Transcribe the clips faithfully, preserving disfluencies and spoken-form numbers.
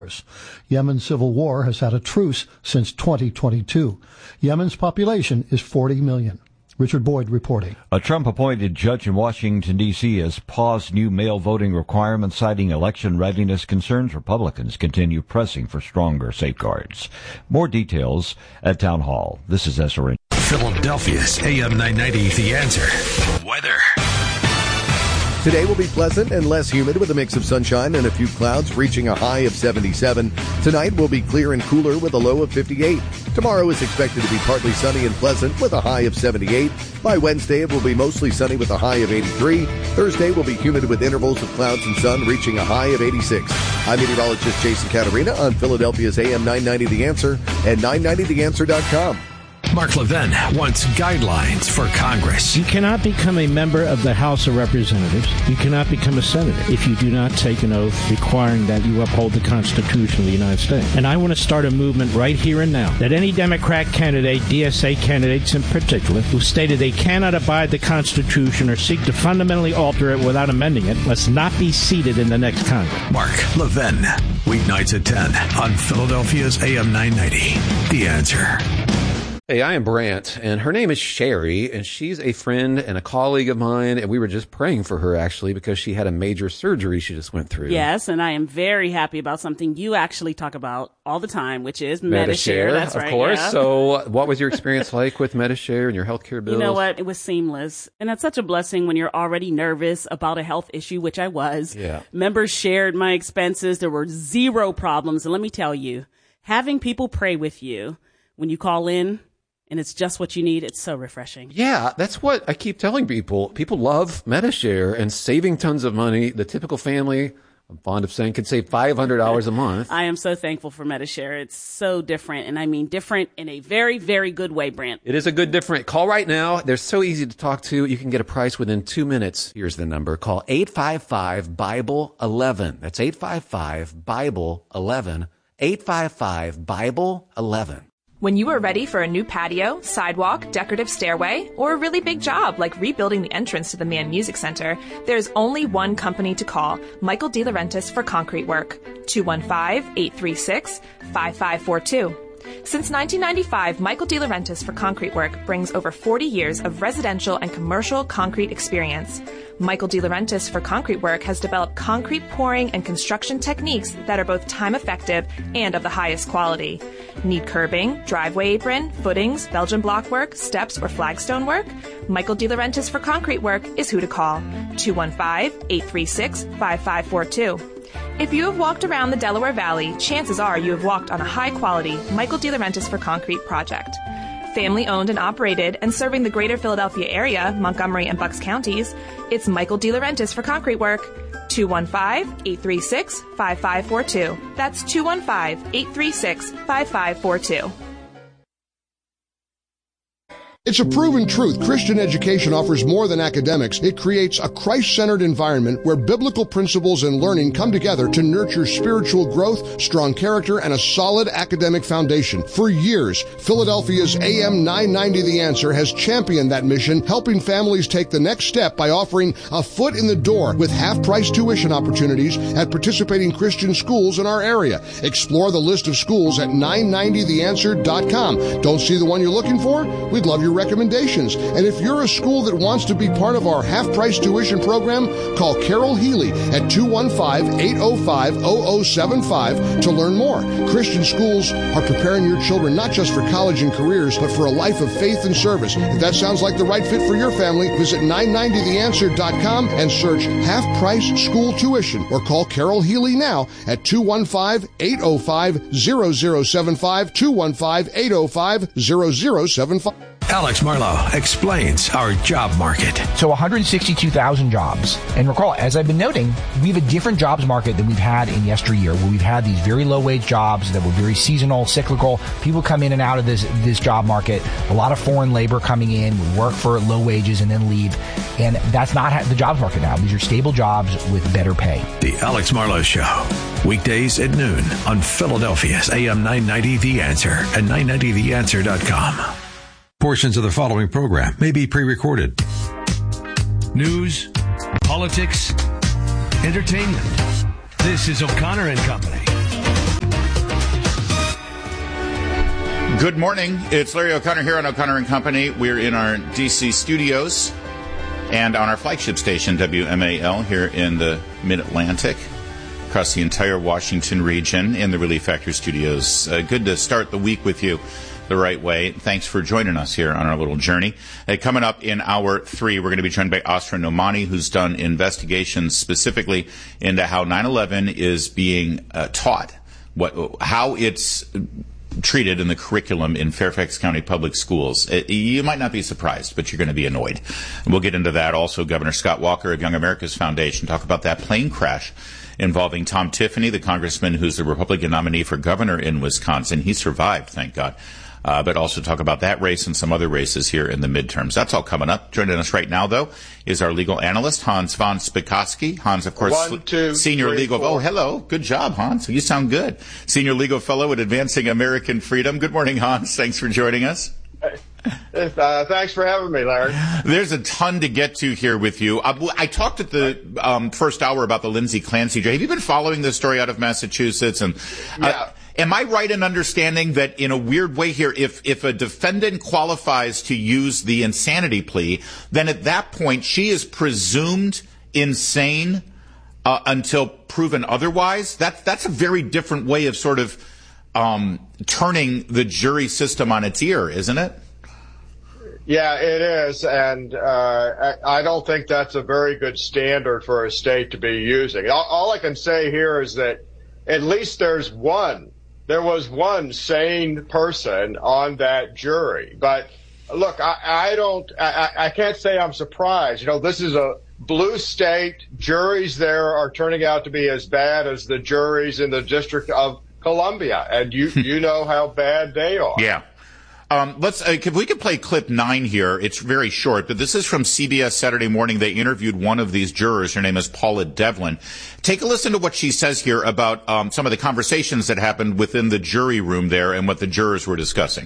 Yemen's civil war has had a truce since twenty twenty-two. Yemen's population is forty million. Richard Boyd reporting. A Trump-appointed judge in Washington, D C has paused new mail voting requirements, citing election readiness concerns. Republicans continue pressing for stronger safeguards. More details at Town Hall. This is Ezra. Philadelphia's A M nine ninety, The Answer. Weather. Today will be pleasant and less humid with a mix of sunshine and a few clouds, reaching a high of seventy-seven. Tonight will be clear and cooler with a low of fifty-eight. Tomorrow is expected to be partly sunny and pleasant with a high of seventy-eight. By Wednesday, it will be mostly sunny with a high of eighty-three. Thursday will be humid with intervals of clouds and sun, reaching a high of eighty-six. I'm meteorologist Jason Caterina on Philadelphia's A M nine ninety The Answer and nine ninety the answer dot com. Mark Levin wants guidelines for Congress. You cannot become a member of the House of Representatives. You cannot become a senator if you do not take an oath requiring that you uphold the Constitution of the United States. And I want to start a movement right here and now that any Democrat candidate, D S A candidates in particular, who stated they cannot abide the Constitution or seek to fundamentally alter it without amending it, must not be seated in the next Congress. Mark Levin, weeknights at ten on Philadelphia's A M nine ninety. The Answer. Hey, I am Brant, and her name is Sherry, and she's a friend and a colleague of mine, and we were just praying for her, actually, because she had a major surgery she just went through. Yes, and I am very happy about something you actually talk about all the time, which is Medi-Share. Medi-Share, That's of right, course. yeah. So what was your experience like with Medi-Share and your healthcare bills? You know what? It was seamless, and that's such a blessing when you're already nervous about a health issue, which I was. Yeah. Members shared my expenses. There were zero problems, and let me tell you, having people pray with you when you call in, and it's just what you need, it's so refreshing. Yeah, that's what I keep telling people. People love Medi-Share and saving tons of money. The typical family, I'm fond of saying, can save five hundred dollars a month. I am so thankful for Medi-Share. It's so different, and I mean different in a very, very good way, Brent. It is a good different. Call right now. They're so easy to talk to. You can get a price within two minutes. Here's the number. Call eight five five, Bible eleven. That's eight five five, Bible eleven. eight five five, Bible eleven. When you are ready for a new patio, sidewalk, decorative stairway, or a really big job like rebuilding the entrance to the Mann Music Center, there's only one company to call, Michael DeLaurentis for concrete work, two one five, eight three six, five five four two. Since nineteen ninety-five, Michael DeLaurentis for concrete work brings over forty years of residential and commercial concrete experience. Michael DeLaurentis for concrete work has developed concrete pouring and construction techniques that are both time effective and of the highest quality. Need curbing, driveway apron, footings, Belgian block work, steps, or flagstone work? Michael DeLaurentis for concrete work is who to call. two one five, eight three six, five five four two. If you have walked around the Delaware Valley, chances are you have walked on a high-quality Michael DeLaurentis for concrete project. Family owned and operated and serving the greater Philadelphia area, Montgomery and Bucks counties, it's Michael DeLaurentis for concrete work. two one five, eight three six, five five four two. That's two one five, eight three six, five five four two. It's a proven truth. Christian education offers more than academics. It creates a Christ-centered environment where biblical principles and learning come together to nurture spiritual growth, strong character, and a solid academic foundation. For years, Philadelphia's A M nine ninety The Answer has championed that mission, helping families take the next step by offering a foot in the door with half-price tuition opportunities at participating Christian schools in our area. Explore the list of schools at nine ninety the answer dot com. Don't see the one you're looking for? We'd love your recommendations. And if you're a school that wants to be part of our half-price tuition program, call Carol Healy at two one five, eight oh five, oh oh seven five to learn more. Christian schools are preparing your children not just for college and careers, but for a life of faith and service. If that sounds like the right fit for your family, visit nine ninety the answer dot com and search half-price school tuition, or call Carol Healy now at two one five, eight oh five, oh oh seven five, two one five, eight oh five, oh oh seven five. Alex Marlowe explains our job market. So one hundred sixty-two thousand jobs. And recall, as I've been noting, we have a different jobs market than we've had in yesteryear, where we've had these very low-wage jobs that were very seasonal, cyclical. People come in and out of this this job market. A lot of foreign labor coming in, would work for low wages and then leave. And that's not the jobs market now. These are stable jobs with better pay. The Alex Marlowe Show, weekdays at noon on Philadelphia's A M nine ninety The Answer and nine ninety the answer dot com. Portions of the following program may be pre-recorded. News, politics, entertainment. This is O'Connor and Company. Good morning. It's Larry O'Connor here on O'Connor and Company. We're in our D C studios and on our flagship station, W M A L, here in the Mid-Atlantic, across the entire Washington region in the Relief Factor studios. Uh, good to start the week with you the right way. Thanks for joining us here on our little journey. Uh, coming up in hour three, we're going to be joined by Asra Nomani, who's done investigations specifically into how nine eleven is being uh, taught, what, how it's treated in the curriculum in Fairfax County Public Schools. Uh, you might not be surprised, but you're going to be annoyed. And we'll get into that. Also, Governor Scott Walker of Young America's Foundation, talk about that plane crash involving Tom Tiffany, the congressman who's the Republican nominee for governor in Wisconsin. He survived, thank God. Uh, but also talk about that race and some other races here in the midterms. That's all coming up. Joining us right now, though, is our legal analyst, Hans von Spakovsky. Hans, of course, One, two, senior three, legal. four. Oh, hello. Good job, Hans. You sound good. Senior legal fellow at Advancing American Freedom. Good morning, Hans. Thanks for joining us. Uh, thanks for having me, Larry. There's a ton to get to here with you. Uh, I talked at the um, first hour about the Lindsay Clancy. Have you been following this story out of Massachusetts? And uh, yeah. Am I right in understanding that in a weird way here, if, if a defendant qualifies to use the insanity plea, then at that point she is presumed insane uh, until proven otherwise? That, that's a very different way of sort of um, turning the jury system on its ear, isn't it? Yeah, it is, and uh, I don't think that's a very good standard for a state to be using. All, all I can say here is that at least there's one. There was one sane person on that jury. But look, I, I don't, I, I can't say I'm surprised. You know, this is a blue state. Juries there are turning out to be as bad as the juries in the District of Columbia. And you, you know how bad they are. Yeah. Um, let's, uh, if we could play clip nine here. It's very short, but this is from C B S Saturday Morning. They interviewed one of these jurors. Her name is Paula Devlin. Take a listen to what she says here about um, some of the conversations that happened within the jury room there and what the jurors were discussing.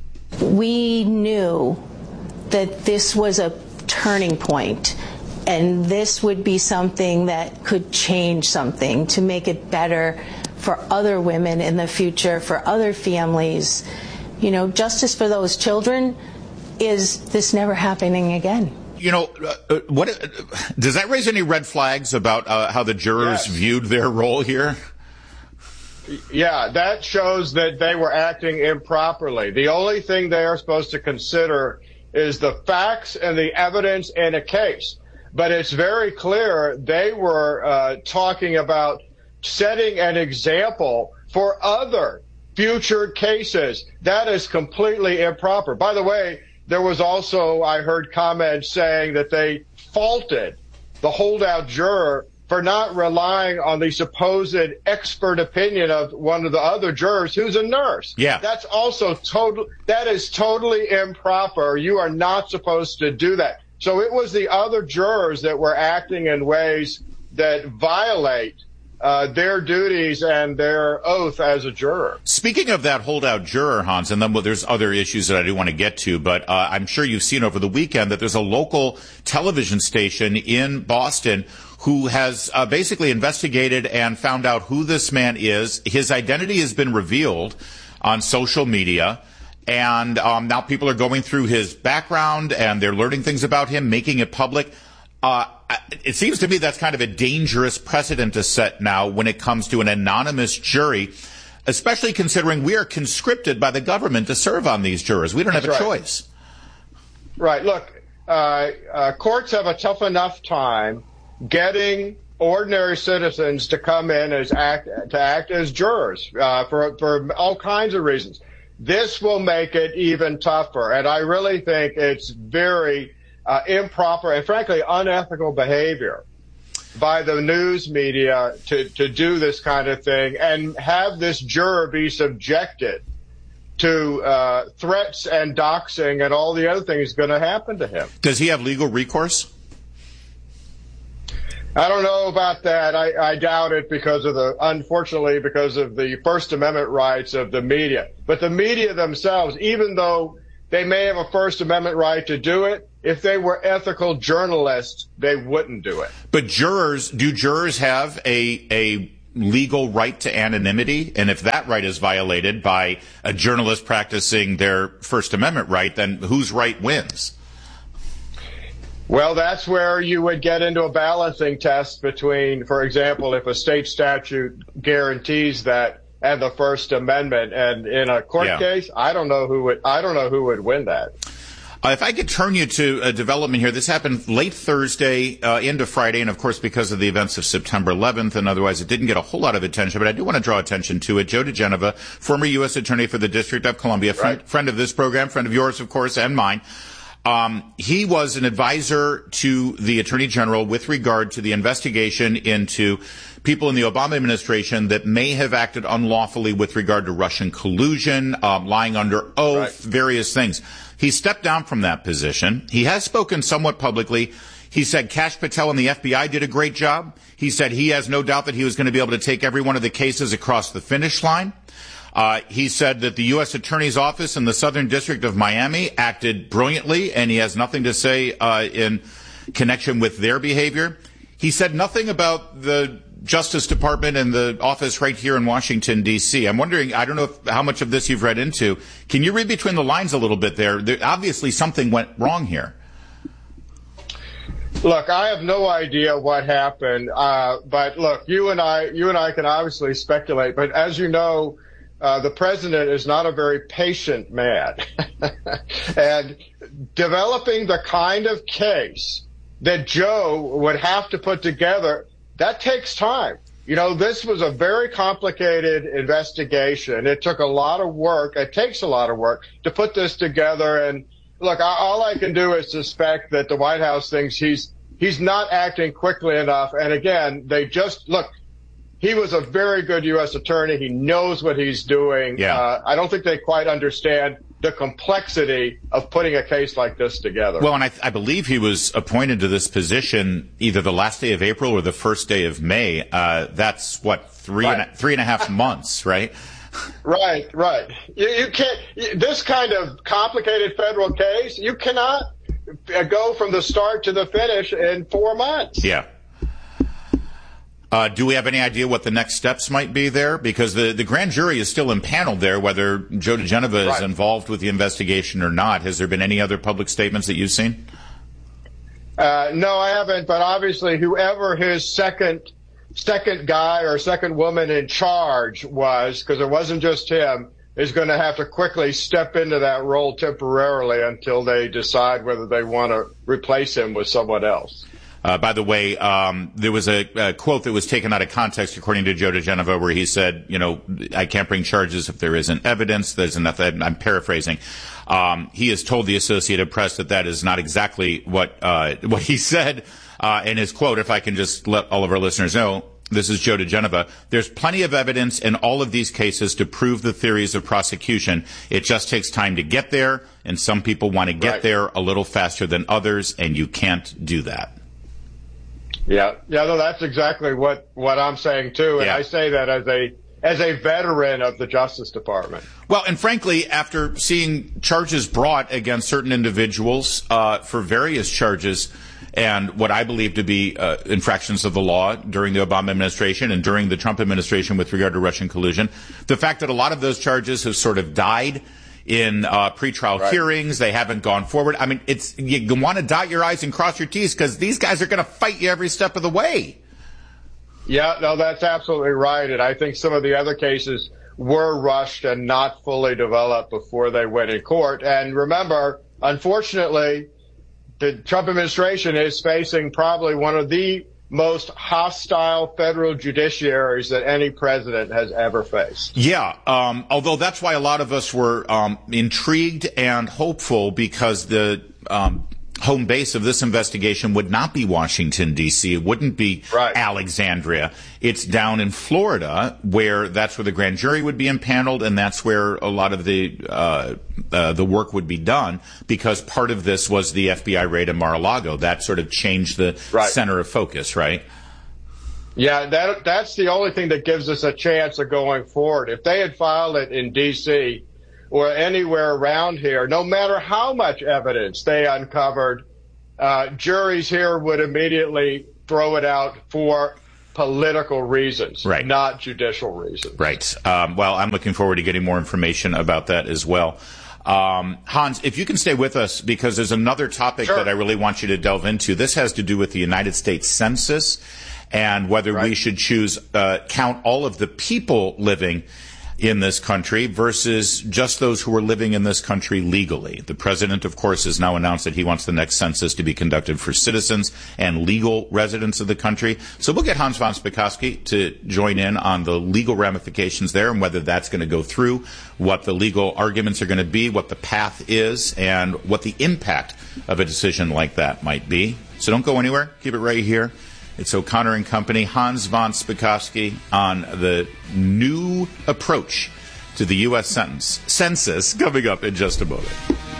We knew that this was a turning point, and this would be something that could change something to make it better for other women in the future, for other families. You know, justice for those children is this never happening again. You know, uh, what uh, does that raise any red flags about uh, how the jurors yes. viewed their role here? Yeah, that shows that they were acting improperly. The only thing they are supposed to consider is the facts and the evidence in a case. But it's very clear they were uh, talking about setting an example for other future cases. That is completely improper. By the way, there was also, I heard comments saying that they faulted the holdout juror for not relying on the supposed expert opinion of one of the other jurors who's a nurse. Yeah. That's also total, that is totally improper. You are not supposed to do that. So it was the other jurors that were acting in ways that violate Uh, their duties and their oath as a juror. Speaking of that holdout juror, Hans, and then well, there's other issues that I do want to get to, but uh, I'm sure you've seen over the weekend that there's a local television station in Boston who has uh, basically investigated and found out who this man is. His identity has been revealed on social media, and um, now people are going through his background and they're learning things about him, making it public. Uh, it seems to me that's kind of a dangerous precedent to set now when it comes to an anonymous jury, especially considering we are conscripted by the government to serve on these jurors. We don't have That's a right. choice. Right. Look, uh, uh, courts have a tough enough time getting ordinary citizens to come in as act to act as jurors uh, for for all kinds of reasons. This will make it even tougher, and I really think it's very Uh, improper and frankly unethical behavior by the news media to, to do this kind of thing and have this juror be subjected to uh, threats and doxing and all the other things going to happen to him. Does he have legal recourse? I don't know about that. I, I doubt it because of the, unfortunately, because of the First Amendment rights of the media. But the media themselves, even though they may have a First Amendment right to do it, if they were ethical journalists, they wouldn't do it. But jurors, do jurors have a a legal right to anonymity? And if that right is violated by a journalist practicing their First Amendment right, then whose right wins? Well, that's where you would get into a balancing test between, for example, if a state statute guarantees that and the First Amendment, and in a court Yeah. case, I don't know who would I don't know who would win that. Uh, if I could turn you to a development here, this happened late Thursday uh, into Friday, and of course because of the events of September eleventh, and otherwise it didn't get a whole lot of attention, but I do want to draw attention to it. Joe DeGenova, former U S Attorney for the District of Columbia, friend, Right. friend of this program, friend of yours, of course, and mine. Um, he was an advisor to the Attorney General with regard to the investigation into people in the Obama administration that may have acted unlawfully with regard to Russian collusion, um, lying under oath, Right. various things. He stepped down from that position. He has spoken somewhat publicly. He said Kash Patel and the F B I did a great job. He said he has no doubt that he was going to be able to take every one of the cases across the finish line. Uh, he said that the U S Attorney's Office in the Southern District of Miami acted brilliantly, and he has nothing to say uh, in connection with their behavior. He said nothing about the Justice Department and the office right here in Washington, D C I'm wondering, I don't know if, how much of this you've read into. Can you read between the lines a little bit there? there obviously, something went wrong here. Look, I have no idea what happened, uh, but look, you and I, you and I can obviously speculate. But as you know, uh, the president is not a very patient man, and developing the kind of case that Joe would have to put together, that takes time. You know, this was a very complicated investigation. It took a lot of work. It takes a lot of work to put this together. And look, I, all I can do is suspect that the White House thinks he's he's not acting quickly enough. And again, they just look. He was a very good U S attorney. He knows what he's doing. Yeah. Uh, I don't think they quite understand the complexity of putting a case like this together. Well, and I, I believe he was appointed to this position either the last day of April or the first day of May. Uh, that's what three Right. and a, three and a half months, right? Right, right. You, you can't. This kind of complicated federal case, you cannot go from the start to the finish in four months. Yeah. Uh, do we have any idea what the next steps might be there? Because the, the grand jury is still impaneled there, whether Joe DeGenova Right. is involved with the investigation or not. Has there been any other public statements that you've seen? Uh, no, I haven't. But obviously, whoever his second second guy or second woman in charge was, because it wasn't just him, is going to have to quickly step into that role temporarily until they decide whether they want to replace him with someone else. Uh, by the way, um, there was a, a quote that was taken out of context, according to Joe DeGenova, where he said, you know, I can't bring charges if there isn't evidence. There's enough. I'm paraphrasing. Um, he has told the Associated Press that that is not exactly what uh, what he said uh, in his quote. If I can just let all of our listeners know, this is Joe DeGenova. There's plenty of evidence in all of these cases to prove the theories of prosecution. It just takes time to get there, and some people want to get Right. there a little faster than others, and you can't do that. Yeah, yeah, no, that's exactly what, what I'm saying too, and Yeah. I say that as a as a veteran of the Justice Department. Well, and frankly, after seeing charges brought against certain individuals uh, for various charges and what I believe to be uh, infractions of the law during the Obama administration and during the Trump administration with regard to Russian collusion, the fact that a lot of those charges have sort of died in uh, pretrial Right. hearings, they haven't gone forward. I mean, it's you want to dot your I's and cross your T's because these guys are going to fight you every step of the way. Yeah, no, that's absolutely right. And I think some of the other cases were rushed and not fully developed before they went in court. And remember, unfortunately, the Trump administration is facing probably one of the most hostile federal judiciaries that any president has ever faced. Yeah, um, although that's why a lot of us were um, intrigued and hopeful because the um, home base of this investigation would not be Washington, D C It wouldn't be Right. Alexandria. It's down in Florida, where that's where the grand jury would be impaneled, and that's where a lot of the uh, uh, the work would be done, because part of this was the F B I raid in Mar-a-Lago. That sort of changed the Right. center of focus, right? Yeah, that that's the only thing that gives us a chance of going forward. If they had filed it in D C or anywhere around here, no matter how much evidence they uncovered, uh, juries here would immediately throw it out for political reasons, right. not judicial reasons. Right. Um, well, I'm looking forward to getting more information about that as well. Um, Hans, if you can stay with us, because there's another topic sure. that I really want you to delve into. This has to do with the United States Census and whether right. we should choose uh, count all of the people living in this country versus just those who are living in this country legally. The president, of course, has now announced that he wants the next census to be conducted for citizens and legal residents of the country. So we'll get Hans von Spakovsky to join in on the legal ramifications there and whether that's going to go through, what the legal arguments are going to be, what the path is, and what the impact of a decision like that might be. So don't go anywhere. Keep it right here. It's O'Connor and Company, Hans von Spakovsky on the new approach to the U S sentence, census coming up in just a moment.